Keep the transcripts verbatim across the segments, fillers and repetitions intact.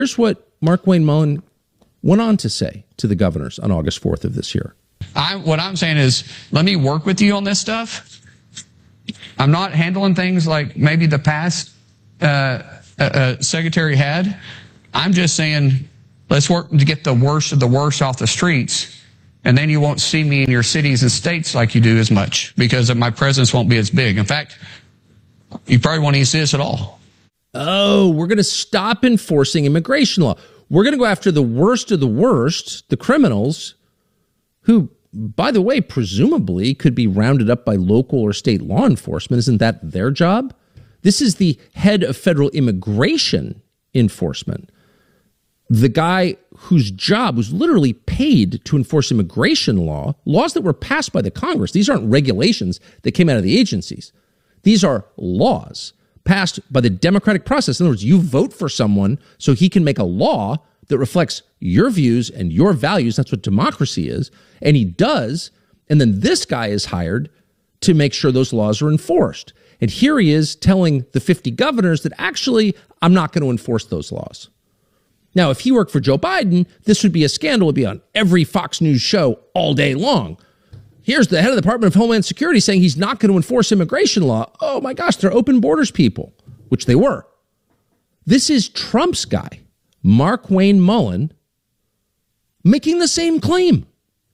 Here's what Markwayne Mullin went on to say to the governors on August fourth of this year. I, what I'm saying is, let me work with you on this stuff. I'm not handling things like maybe the past uh, uh, uh, secretary had. I'm just saying, let's work to get the worst of the worst off the streets, and then you won't see me in your cities and states like you do as much because my presence won't be as big. In fact, you probably won't even see us at all. Oh, we're going to stop enforcing immigration law. We're going to go after the worst of the worst, the criminals, who, by the way, presumably could be rounded up by local or state law enforcement. Isn't that their job? This is the head of federal immigration enforcement. The guy whose job was literally paid to enforce immigration law, laws that were passed by the Congress. These aren't regulations that came out of the agencies. These are laws passed by the democratic process. In other words, you vote for someone so he can make a law that reflects your views and your values. That's what democracy is. And he does. And then this guy is hired to make sure those laws are enforced. And here he is telling the fifty governors that actually, I'm not going to enforce those laws. Now, if he worked for Joe Biden, this would be a scandal. It would be on every Fox News show all day long. Here's the head of the Department of Homeland Security saying he's not going to enforce immigration law. Oh my gosh, they're open borders people, which they were. This is Trump's guy, Markwayne Mullin, making the same claim.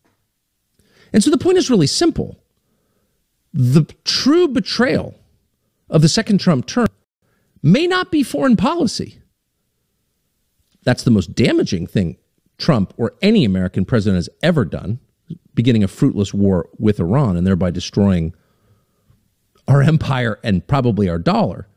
And so the point is really simple. The true betrayal of the second Trump term may not be foreign policy. That's the most damaging thing Trump or any American president has ever done, beginning a fruitless war with Iran and thereby destroying our empire and probably our dollar.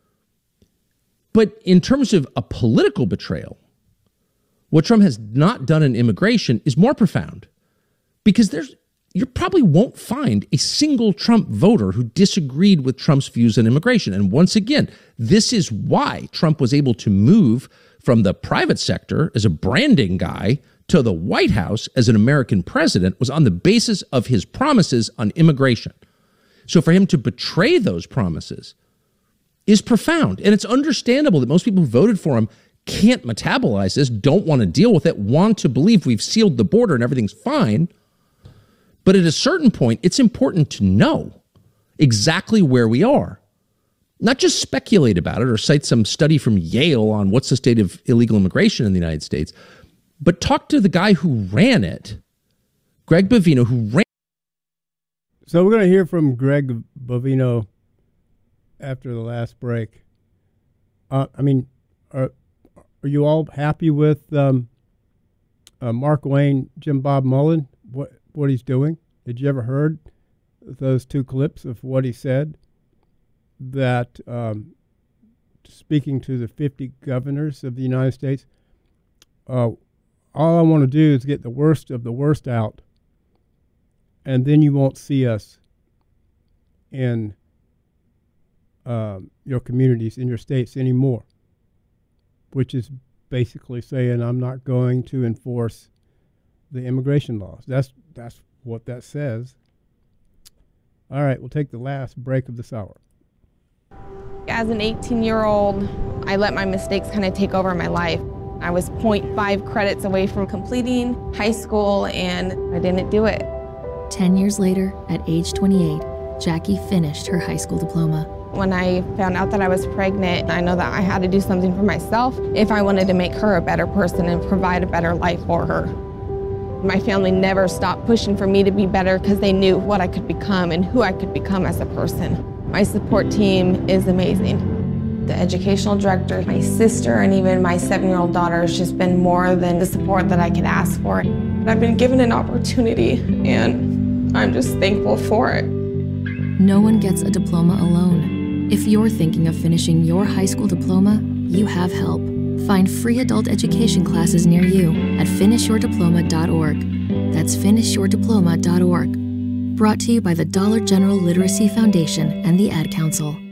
But in terms of a political betrayal, what Trump has not done in immigration is more profound, because there's you probably won't find a single Trump voter who disagreed with Trump's views on immigration. And once again, this is why Trump was able to move from the private sector as a branding guy to the White House as an American president, was on the basis of his promises on immigration. So for him to betray those promises is profound. And it's understandable that most people who voted for him can't metabolize this, don't want to deal with it, want to believe we've sealed the border and everything's fine. But at a certain point, it's important to know exactly where we are. Not just speculate about it or cite some study from Yale on what's the state of illegal immigration in the United States, but talk to the guy who ran it, Greg Bovino, who ran. So we're going to hear from Greg Bovino after the last break. Uh, I mean, are, are you all happy with um, uh, Markwayne, Jim Bob Mullin, what, what he's doing? Did you ever heard those two clips of what he said? That um, speaking to the fifty governors of the United States, uh, all I want to do is get the worst of the worst out, and then you won't see us in um, your communities, in your states anymore, which is basically saying I'm not going to enforce the immigration laws. That's that's what that says. All right, we'll take the last break of this hour. As an eighteen-year-old, I let my mistakes kind of take over my life. I was zero point five credits away from completing high school, and I didn't do it. Ten years later, at age twenty-eight, Jackie finished her high school diploma. When I found out that I was pregnant, I know that I had to do something for myself if I wanted to make her a better person and provide a better life for her. My family never stopped pushing for me to be better because they knew what I could become and who I could become as a person. My support team is amazing. The educational director, my sister, and even my seven-year-old daughter has just been more than the support that I could ask for. I've been given an opportunity, and I'm just thankful for it. No one gets a diploma alone. If you're thinking of finishing your high school diploma, you have help. Find free adult education classes near you at finish your diploma dot org. That's finish your diploma dot org. Brought to you by the Dollar General Literacy Foundation and the Ad Council.